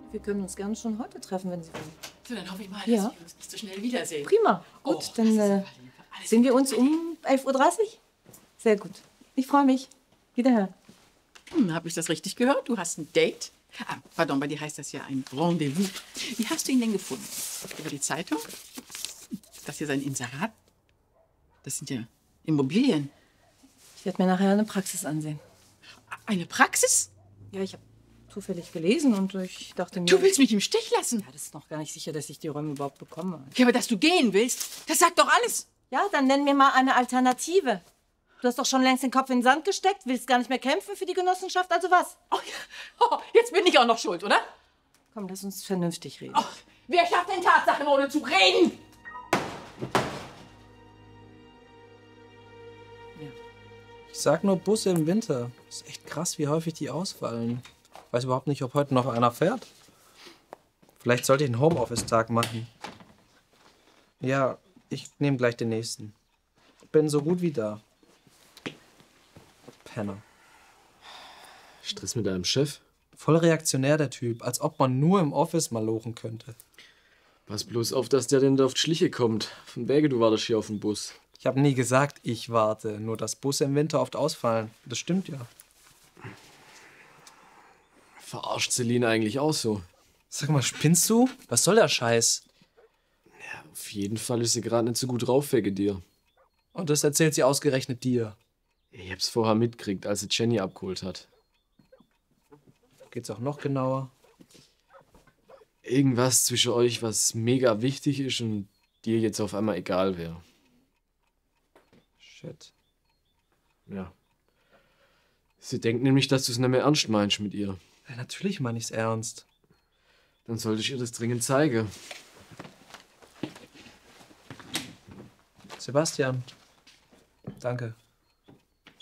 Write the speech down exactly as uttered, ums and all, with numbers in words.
Wir können uns gerne schon heute treffen, wenn Sie wollen. So, dann hoffe ich mal, dass Ja. wir uns nicht so schnell wiedersehen. Prima. Gut, Oh, dann das ist äh, aber lieb. Alles sehen wir Gute. uns um elf Uhr dreißig? Sehr gut. Ich freue mich. Wiederhören. Hm, habe ich das richtig gehört? Du hast ein Date? Ah, pardon, bei dir heißt das ja ein Rendezvous. Wie hast du ihn denn gefunden? Über die Zeitung? Das hier sein Inserat? Das sind ja Immobilien. Ich werde mir nachher eine Praxis ansehen. Eine Praxis? Ja, ich habe zufällig gelesen und ich dachte mir... Du willst mich im Stich lassen? Ja, das ist noch gar nicht sicher, dass ich die Räume überhaupt bekomme. Ja, aber dass du gehen willst, das sagt doch alles. Ja, dann nenn mir mal eine Alternative. Du hast doch schon längst den Kopf in den Sand gesteckt, willst gar nicht mehr kämpfen für die Genossenschaft, also was? Oh, ja. Oh, jetzt bin ich auch noch schuld, oder? Komm, lass uns vernünftig reden. Oh, wer schafft denn Tatsachen, ohne zu reden? Ich sag nur Busse im Winter. Ist echt krass, wie häufig die ausfallen. Ich weiß überhaupt nicht, ob heute noch einer fährt. Vielleicht sollte ich einen Homeoffice-Tag machen. Ja, ich nehme gleich den nächsten. Bin so gut wie da. Penner. Stress mit deinem Chef? Voll reaktionär, der Typ. Als ob man nur im Office mal lochen könnte. Pass bloß auf, dass der denn da auf die Schliche kommt. Von Wege, du wartest hier auf dem Bus. Ich habe nie gesagt, ich warte. Nur, dass Busse im Winter oft ausfallen. Das stimmt ja. Verarscht Celine eigentlich auch so? Sag mal, spinnst du? Was soll der Scheiß? Ja, auf jeden Fall ist sie gerade nicht so gut drauf wegen dir. Und das erzählt sie ausgerechnet dir. Ich hab's vorher mitgekriegt, als sie Jenny abgeholt hat. Geht's auch noch genauer? Irgendwas zwischen euch, was mega wichtig ist und dir jetzt auf einmal egal wäre. Shit. Ja. Sie denkt nämlich, dass du es nicht mehr ernst meinst mit ihr. Ja, natürlich meine ich's ernst. Dann sollte ich ihr das dringend zeigen. Sebastian. Danke.